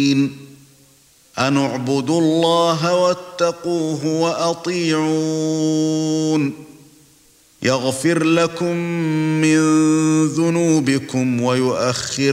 أن اعبدوا الله واتقوه وأطيعون يغفر لكم من ذنوبكم ويؤخر